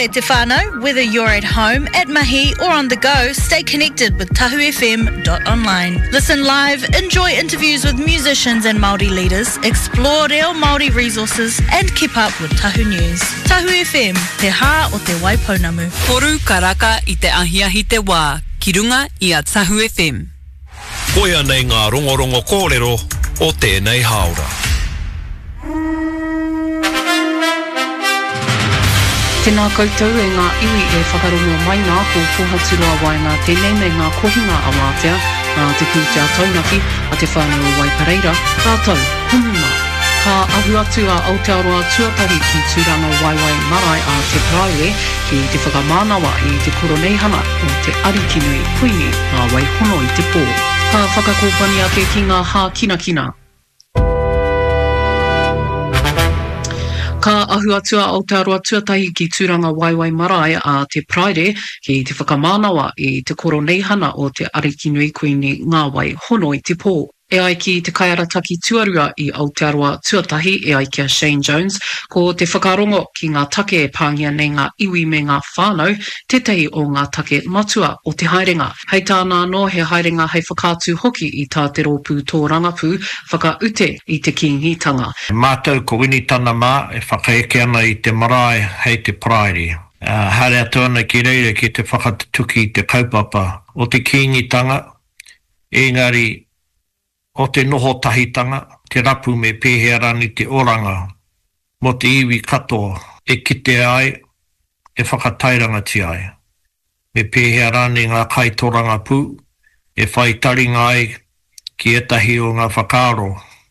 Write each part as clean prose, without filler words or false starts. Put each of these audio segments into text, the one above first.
e te whānau, whether you're at home, at mahi or on the go, stay connected with tahufm.online. Listen live, enjoy interviews with musicians and Māori leaders, explore reo Māori resources and keep up with Tahu News. Tahu FM, te hā o te Waipounamu. Poru karaka I te ahiahi te wā, ki runga I a Tahu FM. Koia nei ngā rongorongo kōrero o tēnei haora. Tēnā koutou e ngā iwi e whakarongo mai ngā ko pohaturua wainga tēnei me ngā kohinga a Mātea, ngā te kūtea taunaki a te whānau Waipareira. Tātou, humuma, ka ahu atu a Aotearoa tuatahi ki tūranga waiwai marae a te praere ki te whakamānawa I te koroneihana o te arikinui puini ngā waihono I te pō. Ka whakakōpani ake ki ngā hā kinakina. Ka ahu atu a Aotearoa tuatahi ki tūranga waiwai marae a te praere ki te whakamānawa I te koroneihana o te arikinui kuini ngā wai hono I te pō. E ai ki te kaiarataki tuarua I Aotearoa tuatahi e ai kia Shane Jones, ko te whakarongo ki ngā take e pāngia nei ngā iwi me ngā whānau, tētahi o ngā take matua o te haerenga. Hei tāna anō he haerenga hei whakātu hoki I tā te rōpū tō rangapū, whakaute I te kingitanga. Mātou ko winitana mā e whakaeke ana I te marae hei te praere. Hare atu ana ki reira ki te whakatuki I te kaupapa o te kingitanga, engari o te noho tahitanga, te rapu me pēhearani te oranga, mo te iwi katoa, e kite ai, e whakatairangati ai. Me pēhearani ngā kaitoranga pū, e whai taringa ai ki etahi o ngā whakaro,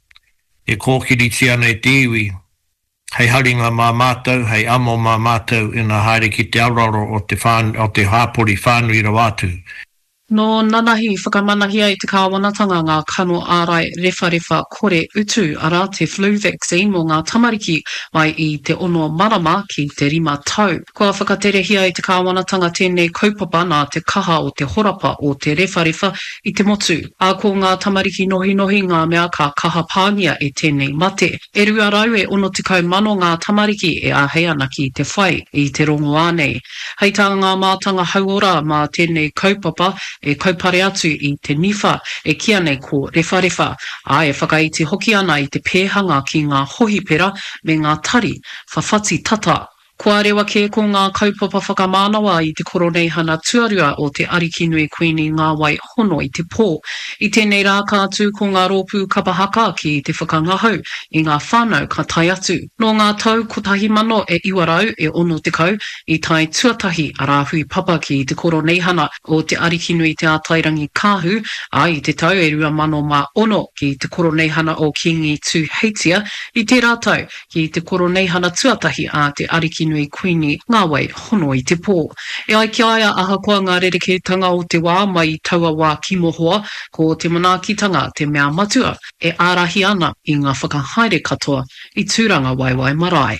e kōkiriti ana te iwi, hei haringa mā mātou, hei amo mā mātou, ina haere ki te auraro o te hāpori whānui rawatu. No nanahi whakamanahia I te kāwanatanga ngā kano ārai rewharewa kore utu ara te flu vaccine mo ngā tamariki mai I te ono marama ki te 5 tau. Kua whakaterehia I te kāwanatanga tēnei kaupapa nā te kaha o te horapa o te rewharewa I te motu. A ko ngā tamariki nohi ngā mea ka kaha pāngia e tēnei mate. E rua rau e ono te kaumano ngā tamariki e ahei ana ki te whai I te rongo ānei. Hei tā ngā mātanga hauora mā tēnei kaupapa e kaupare atu I te niwha e kia nei ko rewharewa, a e whakaiti hoki ana I te pēhanga ki ngā hohipera me ngā tari, whawhati tata. Kua rewa ke ko ngā kaupapa whakamānawa I te koroneihana tuarua o te arikinui kuini ngā wai hono I te pō. I tēnei rā kātu ko ngā rōpū kapahaka ki te whakangahau I ngā whānau ka tai atu. No ngā tau kotahi mano e iwarau e ono te kau I tai tuatahi a rāhui papa ki te koroneihana o te arikinui te ātairangi kāhu a I te tau e 2010 ki te koroneihana o Kingi tū Heitia I te rātau ki te koroneihana tuatahi a te arikinui kuini ngā wai hono I te pō. E ai ki aia ahakoa ngā rerekētanga o te wā mai I taua wā kimohoa ko te manaakitanga te mea matua e ārahi ana I ngā whakahaere katoa I tūranga waiwai marae.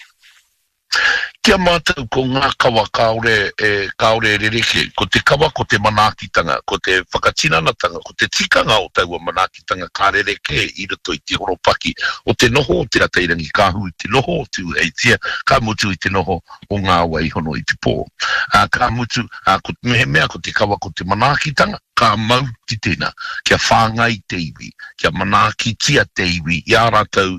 Kia mātou ko ngā kawa kaore rereke, ko te kawa, ko te manaakitanga, ko te whakatinanatanga, ko te tikanga o taua manaakitanga ka rereke I roto I te horopaki, o te noho o te atairangi kāhu I te noho o tū heitia, ka mutu I te noho o ngā wai hono I te pō. Ka mutu, ko mehe mea ko te kawa, ko te manaakitanga, ka mau ki tēnā, kia whāngai te iwi, kia manaaki tia te iwi, I ā rātou